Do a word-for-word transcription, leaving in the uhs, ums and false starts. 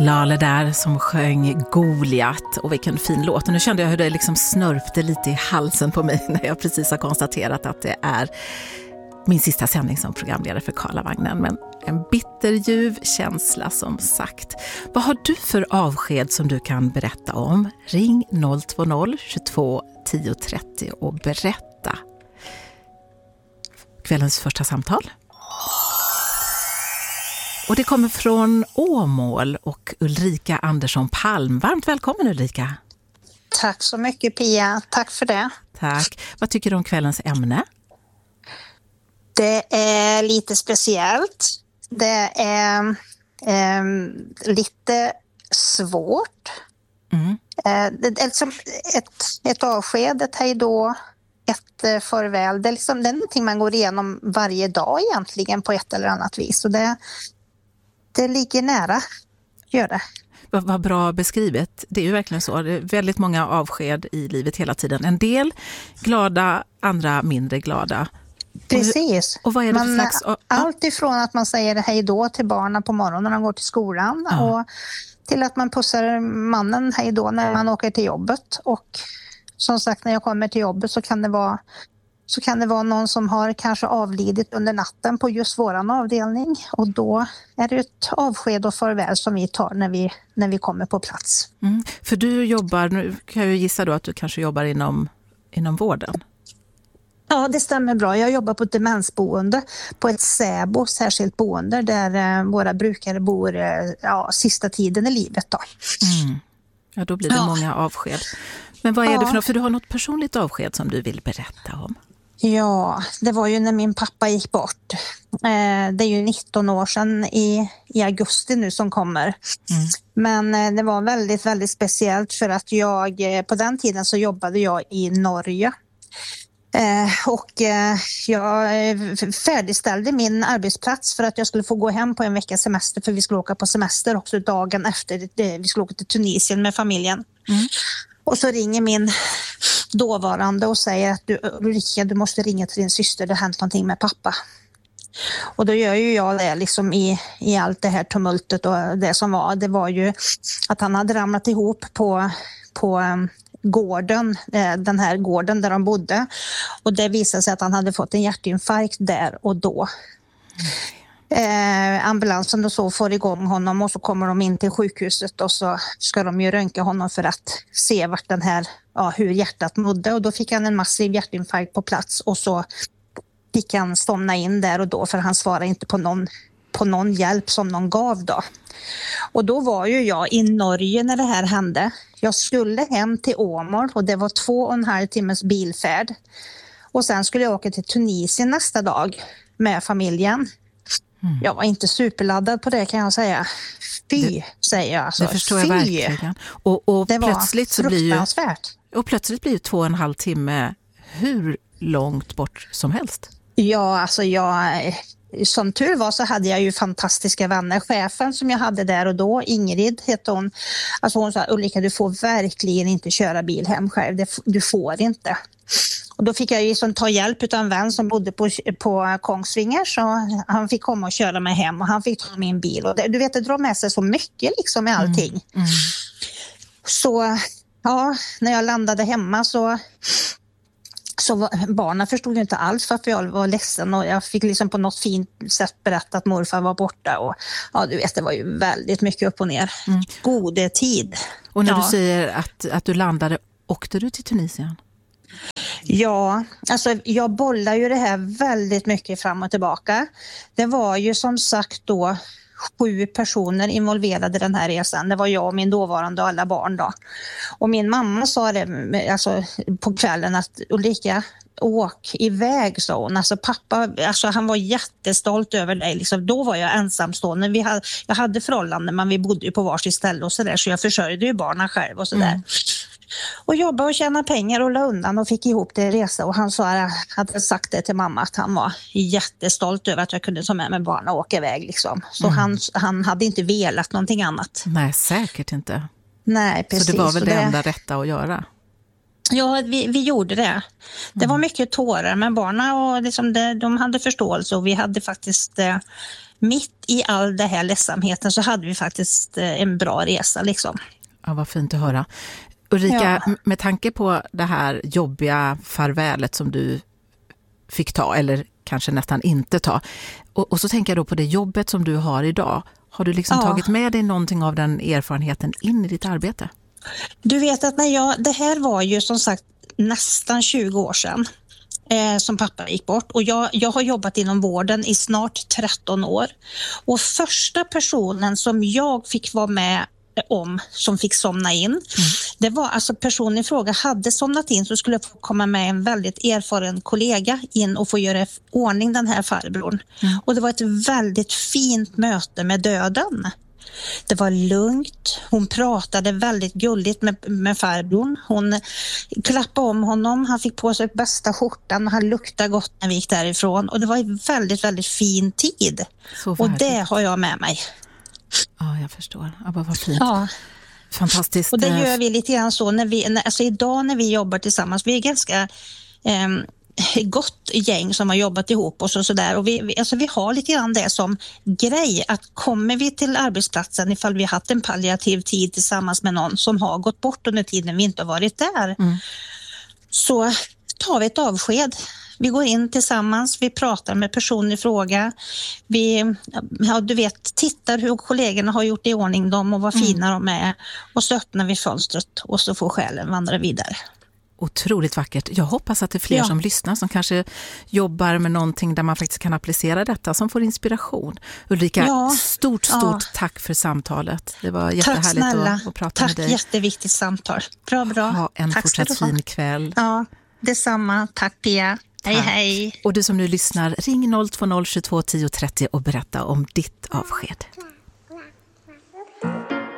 Lale där som sjöng Goliat, och vilken fin låt. Och nu kände jag hur det liksom snörpte lite i halsen på mig när jag precis har konstaterat att det är min sista sändning som programledare för Karlavagnen. Men en bitterljuv känsla som sagt. Vad har du för avsked som du kan berätta om? Ring noll två noll tjugotvå tio trettio och berätta. Kvällens första samtal. Och det kommer från Åmål och Ulrika Andersson Palm. Varmt välkommen Ulrika. Tack så mycket Pia, tack för det. Tack. Vad tycker du om kvällens ämne? Det är lite speciellt. Det är eh, lite svårt. Mm. Eh, det är liksom ett, ett avsked, ett hejdå, ett eh, farväl. Det är, liksom, det är någonting man går igenom varje dag egentligen på ett eller annat vis. Och det, det ligger nära, gör det. Vad, vad bra beskrivet. Det är ju verkligen så. Det är väldigt många avsked i livet hela tiden. En del glada, andra mindre glada. Precis. Och vad är det för man, slags... Oh, allt ifrån att man säger hej då till barnen på morgonen när de går till skolan ja. och till att man pussar mannen hej då när man åker till jobbet. Och som sagt, när jag kommer till jobbet så kan det vara så kan det vara någon som har kanske avlidit under natten på just våran avdelning. Och då är det ett avsked och farväl som vi tar när vi, när vi kommer på plats. Mm. För du jobbar, nu kan jag gissa då att du kanske jobbar inom, inom vården. Ja, det stämmer bra. Jag jobbar på ett demensboende, på ett SÄBO, särskilt boende, där eh, våra brukare bor eh, ja, sista tiden i livet då. Mm. Ja, då blir det ja. många avsked. Men vad är ja. det för något? För du har något personligt avsked som du vill berätta om. Ja, det var ju när min pappa gick bort. Eh, det är ju nitton år sedan i, i augusti nu som kommer. Mm. Men eh, det var väldigt, väldigt speciellt för att jag, eh, på den tiden så jobbade jag i Norge. Eh, och eh, jag färdigställde min arbetsplats för att jag skulle få gå hem på en veckas semester, för vi skulle åka på semester också dagen efter det, vi skulle åka till Tunisien med familjen. Mm. Och så ringer min dåvarande och säger att du, Ulrika, du måste ringa till din syster, det har hänt någonting med pappa. Och då gör ju jag det liksom i, i allt det här tumultet, och det som var, det var ju att han hade ramlat ihop på, på gården, den här gården där de bodde, och det visade sig att han hade fått en hjärtinfarkt där och då. Eh, ambulansen och så får igång honom, och så kommer de in till sjukhuset och så ska de ju röntga honom för att se vart den här, ja, hur hjärtat mådde, och då fick han en massiv hjärtinfarkt på plats, och så fick han somna in där och då, för han svarade inte på någon på någon hjälp som någon gav då. Och då var ju jag i Norge när det här hände. Jag skulle hem till Åmål och det var två och en halv timmes bilfärd. Och sen skulle jag åka till Tunisien nästa dag med familjen. Mm. Jag var inte superladdad på det, kan jag säga. Fy, det, säger jag. Alltså, det förstår fy. jag verkligen. Och, och, det plötsligt var så blir ju, och plötsligt blir ju två och en halv timme hur långt bort som helst. Ja, alltså jag... Som tur var så hade jag ju fantastiska vänner. Chefen som jag hade där och då, Ingrid hette hon. Alltså hon sa, Ulrika, du får verkligen inte köra bil hem själv. Det, du får inte. Och då fick jag ju som ta hjälp av en vän som bodde på, på Kongsvinger. Så han fick komma och köra mig hem, och han fick ta min bil. Och det, du vet, det drar med sig så mycket liksom med allting. Mm. Mm. Så ja, när jag landade hemma så... Så barnen förstod ju inte alls varför jag var ledsen, och jag fick liksom på något fint sätt berätta att morfar var borta, och ja, du vet, det var ju väldigt mycket upp och ner. Mm. Gode tid. Och när ja. du säger att, att du landade, åkte du till Tunisien? Ja, alltså jag bollar ju det här väldigt mycket fram och tillbaka. Det var ju som sagt då sju personer involverade i den här resan. Det var jag och min dåvarande och alla barn då. Och min mamma sa det alltså, på kvällen att Ulrika, åk iväg, sa hon. Alltså pappa, alltså, han var jättestolt över dig. Liksom, då var jag ensamstående. Vi hade, jag hade förhållanden, men vi bodde ju på varsitt ställe och sådär, så jag försörjde ju barnen själv och sådär. Mm. Och jobbade och tjänade pengar och la undan och fick ihop det resa. Och han sa, hade sagt det till mamma att han var jättestolt över att jag kunde ta med mig barn och åka iväg. Liksom. Så mm. han, han hade inte velat någonting annat. Nej, säkert inte. Nej, precis. Så det var väl det, det enda rätta att göra? Ja, vi, vi gjorde det. Det mm. var mycket tårar med barnen, och liksom det, de hade förståelse, och vi hade faktiskt... Eh, mitt i all det här ledsamheten så hade vi faktiskt en bra resa liksom. Ja, vad fint att höra. Ulrika, Ja. med tanke på det här jobbiga farvälet som du fick ta, eller kanske nästan inte ta, och, och så tänker jag då på det jobbet som du har idag. Har du liksom Ja. tagit med dig någonting av den erfarenheten in i ditt arbete? Du vet att när jag, det här var ju som sagt nästan tjugo år sedan eh, som pappa gick bort, och jag, jag har jobbat inom vården i snart tretton år, och första personen som jag fick vara med om som fick somna in, mm. det var alltså personen i fråga hade somnat in, så skulle få komma med en väldigt erfaren kollega in och få göra ordning den här farbrorn. Mm. Och det var ett väldigt fint möte med döden. Det var lugnt, hon pratade väldigt gulligt med, med farbrorn, hon klappade om honom, han fick på sig bästa skjortan och han luktade gott när vi gick därifrån, och det var en väldigt, väldigt fin tid. Och det har jag med mig. Ja, jag förstår. Ja, vad fint. Ja. Fantastiskt. Och det gör vi lite grann så när vi, alltså idag när vi jobbar tillsammans, vi är ganska eh, gott gäng som har jobbat ihop oss och sådär, och vi, vi, alltså vi har lite grann det som grej att kommer vi till arbetsplatsen ifall vi har haft en palliativ tid tillsammans med någon som har gått bort under tiden vi inte har varit där, mm. så tar vi ett avsked. Vi går in tillsammans, vi pratar med personen i fråga, vi, ja, du vet, tittar hur kollegorna har gjort i ordning dem och vad fina mm. de är, och så öppnar vi fönstret och så får själen vandra vidare. Otroligt vackert. Jag hoppas att det är fler ja. som lyssnar som kanske jobbar med någonting där man faktiskt kan applicera detta, som får inspiration. Ulrika, ja. stort, stort ja. tack för samtalet. Det var jättehärligt att, att prata tack, med dig. Tack, jätteviktigt samtal. Bra, bra. Ha en tack fortsatt fin kväll. Ja, detsamma. Tack, Pia. Hej, hej. Och du som nu lyssnar, ring noll två noll tjugotvå tio trettio och berätta om ditt avsked.